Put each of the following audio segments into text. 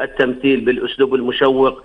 بالتمثيل بالأسلوب المشوق،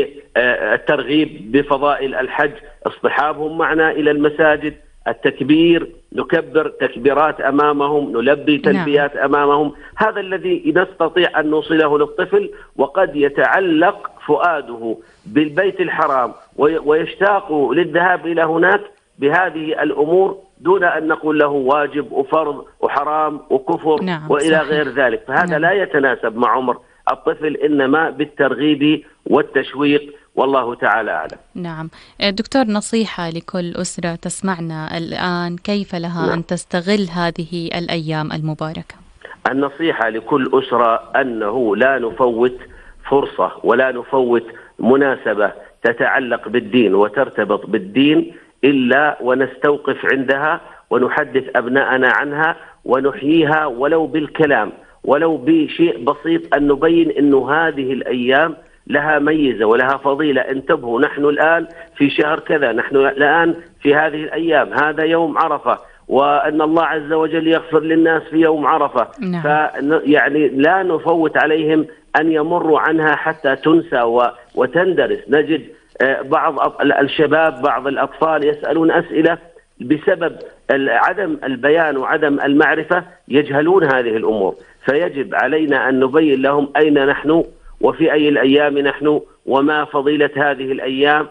بالترغيب بفضائل الحج، اصطحابهم معنا إلى المساجد، التكبير، نكبر تكبيرات أمامهم، نلبي تلبيات أمامهم. هذا الذي نستطيع أن نوصله للطفل. وقد يتعلق فؤاده بالبيت الحرام ويشتاق للذهاب إلى هناك بهذه الأمور دون أن نقول له واجب وفرض وحرام وكفر وإلى غير ذلك. فهذا لا يتناسب مع عمر الطفل، إنما بالترغيب والتشويق، والله تعالى أعلم. نعم دكتور، نصيحة لكل أسرة تسمعنا الآن كيف لها أن تستغل هذه الأيام المباركة؟ النصيحة لكل أسرة أنه لا نفوت فرصة ولا نفوت مناسبة تتعلق بالدين وترتبط بالدين إلا ونستوقف عندها ونحدث أبناءنا عنها ونحييها ولو بالكلام، ولو بشيء بسيط، أن نبين أنه هذه الأيام لها ميزة ولها فضيلة. انتبهوا، نحن الآن في شهر كذا، نحن الآن في هذه الأيام، هذا يوم عرفة، وأن الله عز وجل يغفر للناس في يوم عرفة. يعني لا نفوت عليهم أن يمروا عنها حتى تنسى وتندرس. نجد بعض الشباب، بعض الأطفال يسألون أسئلة بسبب عدم البيان وعدم المعرفة، يجهلون هذه الأمور. فيجب علينا أن نبين لهم أين نحن وفي أي الأيام نحن وما فضيلة هذه الأيام،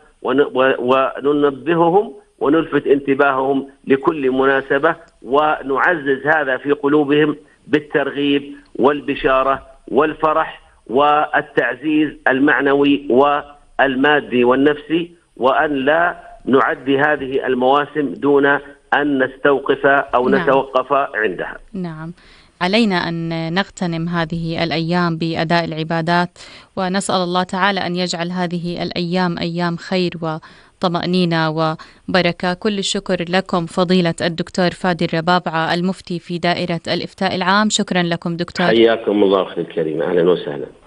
وننبههم ونلفت انتباههم لكل مناسبة، ونعزز هذا في قلوبهم بالترغيب والبشارة والفرح والتعزيز المعنوي والمادي والنفسي، وأن لا نعدي هذه المواسم دون أن نستوقف أو نتوقف عندها. نعم، علينا أن نغتنم هذه الأيام بأداء العبادات، ونسأل الله تعالى أن يجعل هذه الأيام أيام خير وطمأنينة وبركة. كل الشكر لكم فضيلة الدكتور فادي الربابعة، المفتي في دائرة الإفتاء العام. شكرا لكم دكتور. حياكم الله أخي الكريم، أهلا وسهلا.